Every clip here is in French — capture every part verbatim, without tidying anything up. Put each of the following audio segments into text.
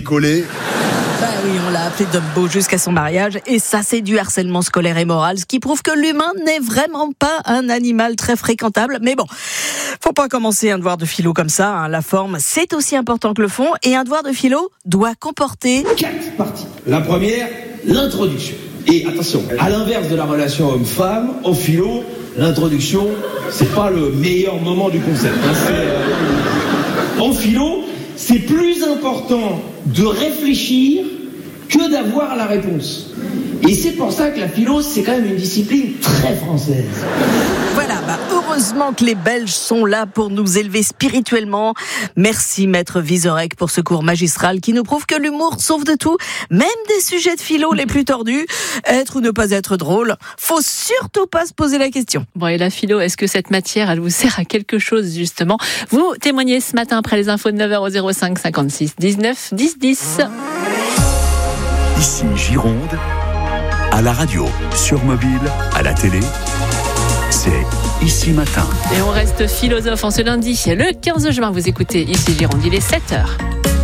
décoller. Bah oui, on l'a appelé Dumbo jusqu'à son mariage, et ça c'est du harcèlement scolaire et moral, ce qui prouve que l'humain n'est vraiment pas un animal très fréquentable. Mais bon, faut pas commencer un devoir de philo comme ça, hein. La forme, c'est aussi important que le fond, et un devoir de philo doit comporter quatre parties. La première, l'introduction. Et attention, à l'inverse de la relation homme-femme, en philo, l'introduction, c'est pas le meilleur moment du concept. Hein. C'est, euh... En philo, c'est plus important de réfléchir que d'avoir la réponse. Et c'est pour ça que la philo, c'est quand même une discipline très française. Voilà, bah heureusement que les Belges sont là pour nous élever spirituellement. Merci Maître Vizorek pour ce cours magistral qui nous prouve que l'humour sauve de tout, même des sujets de philo les plus tordus. Être ou ne pas être drôle, faut surtout pas se poser la question. Bon, et la philo, est-ce que cette matière, elle vous sert à quelque chose justement ? Vous témoignez ce matin après les infos de neuf heures au zéro cinq cinquante-six dix-neuf dix dix. Ici Gironde, à la radio, sur mobile, à la télé, c'est Ici Matin. Et on reste philosophe en ce lundi, le quinze juin. Vous écoutez Ici Gironde, il est sept heures.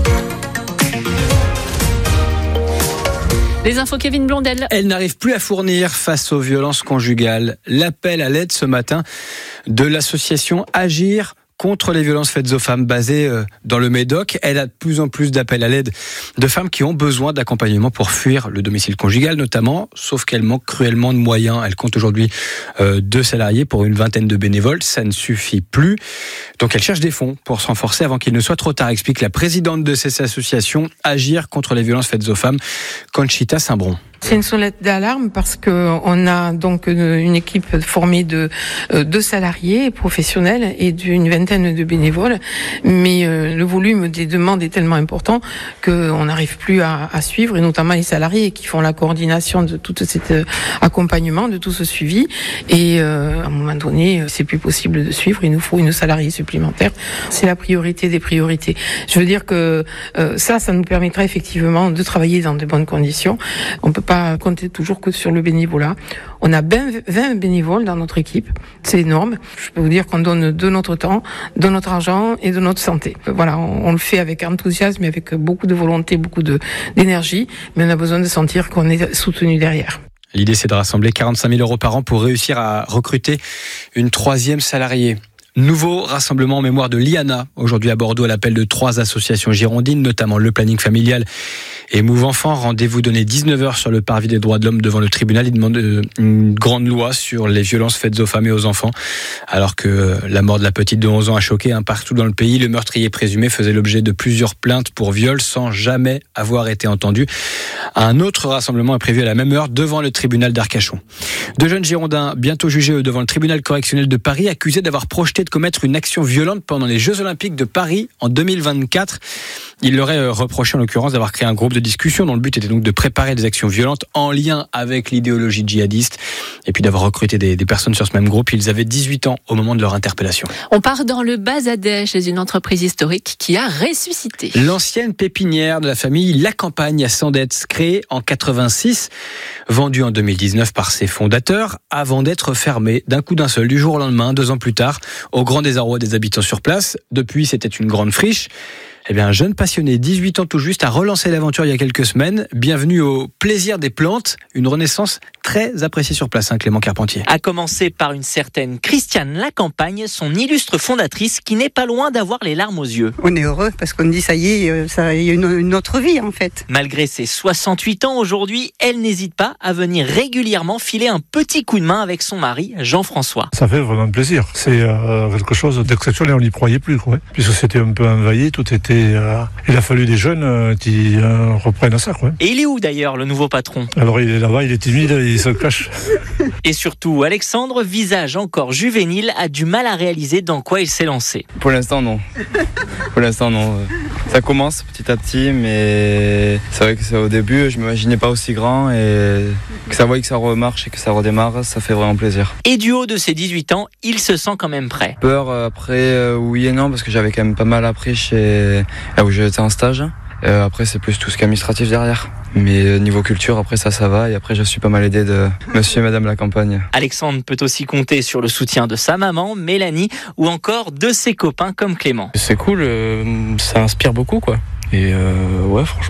Les infos Kevin Blondel. Elle n'arrive plus à fournir face aux violences conjugales. L'appel à l'aide ce matin de l'association Agir contre les violences faites aux femmes, basée dans le Médoc. Elle a de plus en plus d'appels à l'aide de femmes qui ont besoin d'accompagnement pour fuir le domicile conjugal notamment, sauf qu'elle manque cruellement de moyens. Elle compte aujourd'hui euh, deux salariés pour une vingtaine de bénévoles, ça ne suffit plus. Donc elle cherche des fonds pour se renforcer avant qu'il ne soit trop tard, explique la présidente de cette association Agir contre les violences faites aux femmes, Conchita Saint-Bron. C'est une sonnette d'alarme parce que on a donc une équipe formée de deux salariés professionnels et d'une vingtaine de bénévoles, mais le volume des demandes est tellement important qu'on n'arrive plus à, à suivre, et notamment les salariés qui font la coordination de tout cet accompagnement, de tout ce suivi. Et euh, à un moment donné, c'est plus possible de suivre. Il nous faut une salariée supplémentaire. C'est la priorité des priorités. Je veux dire que euh, ça, ça nous permettra effectivement de travailler dans de bonnes conditions. On peut pas pas compter toujours que sur le bénévolat. On a vingt bénévoles dans notre équipe. C'est énorme. Je peux vous dire qu'on donne de notre temps, de notre argent et de notre santé. Voilà, on, on le fait avec enthousiasme et avec beaucoup de volonté, beaucoup de, d'énergie, mais on a besoin de sentir qu'on est soutenu derrière. L'idée, c'est de rassembler quarante-cinq mille euros par an pour réussir à recruter une troisième salariée. Nouveau rassemblement en mémoire de Liana, aujourd'hui à Bordeaux, à l'appel de trois associations girondines, notamment le Planning Familial et Move Enfant. Rendez-vous donné dix-neuf heures sur le parvis des droits de l'homme devant le tribunal. Il demande une grande loi sur les violences faites aux femmes et aux enfants. Alors que la mort de la petite de onze ans a choqué hein, partout dans le pays, le meurtrier présumé faisait l'objet de plusieurs plaintes pour viol sans jamais avoir été entendu. Un autre rassemblement est prévu à la même heure devant le tribunal d'Arcachon. Deux jeunes Girondins, bientôt jugés eux, devant le tribunal correctionnel de Paris, accusés d'avoir projeté de commettre une action violente pendant les Jeux Olympiques de Paris en deux mille vingt-quatre. Il leur est reproché en l'occurrence d'avoir créé un groupe de discussion dont le but était donc de préparer des actions violentes en lien avec l'idéologie djihadiste et puis d'avoir recruté des, des personnes sur ce même groupe. Ils avaient dix-huit ans au moment de leur interpellation. On part dans le Bas-Adès chez une entreprise historique qui a ressuscité. L'ancienne pépinière de la famille La Campagne à Sandetz, créée en quatre-vingt-six, vendue en deux mille dix-neuf par ses fondateurs, avant d'être fermée d'un coup d'un seul, du jour au lendemain, deux ans plus tard, au grand désarroi des habitants sur place. Depuis, c'était une grande friche. Eh bien, un jeune passionné, dix-huit ans tout juste, a relancé l'aventure il y a quelques semaines. Bienvenue au plaisir des plantes, une renaissance très appréciée sur place, hein, Clément Carpentier. À commencer par une certaine Christiane Lacampagne, son illustre fondatrice, qui n'est pas loin d'avoir les larmes aux yeux. On est heureux parce qu'on dit ça y est, ça y a une, une autre vie en fait. Malgré ses soixante-huit ans aujourd'hui, elle n'hésite pas à venir régulièrement filer un petit coup de main avec son mari, Jean-François. Ça fait vraiment plaisir. C'est euh, quelque chose d'exceptionnel, on n'y croyait plus, quoi. Puisque c'était un peu envahi, tout était... Euh, il a fallu des jeunes euh, qui euh, reprennent ça, quoi. Et il est où d'ailleurs, le nouveau patron ? Alors il est là-bas, il est timide, il se cache. Et surtout, Alexandre, visage encore juvénile, a du mal à réaliser dans quoi il s'est lancé. Pour l'instant, non. Pour l'instant, non. Ça commence petit à petit, mais c'est vrai que c'est au début, je ne m'imaginais pas aussi grand, et que ça voit que ça remarche et que ça redémarre, ça fait vraiment plaisir. Et du haut de ses dix-huit ans, il se sent quand même prêt. Peur après, euh, oui et non, parce que j'avais quand même pas mal appris chez là où j'étais en stage. Euh, après, c'est plus tout ce qui est administratif derrière. Mais niveau culture, après ça, ça va. Et après, je suis pas mal aidé de monsieur et madame Lacampagne. Alexandre peut aussi compter sur le soutien de sa maman, Mélanie, ou encore de ses copains comme Clément. C'est cool, euh, ça inspire beaucoup, quoi. Et euh, ouais, franchement.